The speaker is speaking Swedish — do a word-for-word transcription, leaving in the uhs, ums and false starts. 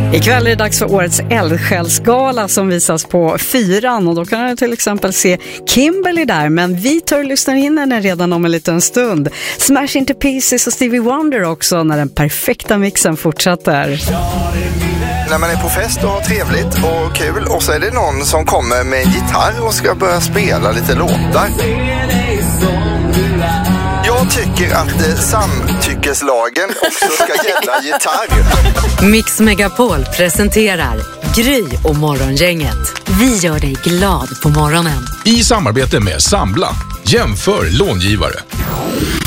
Ikväll är det dags för årets eldsjälsgala som visas på Fyran och då kan du till exempel se Kimberly där, men vi tar och lyssnar in henne redan om en liten stund. Smash Into Pieces och Stevie Wonder också när den perfekta mixen fortsätter. När man är på fest och har trevligt och kul och så är det någon som kommer med en gitarr och ska börja spela lite låtar. Jag tycker att eh, samtyckeslagen också ska gälla gitarr. Mix Megapol presenterar Gry och Morgongänget. Vi gör dig glad på morgonen. I samarbete med Sambla. Jämför långivare.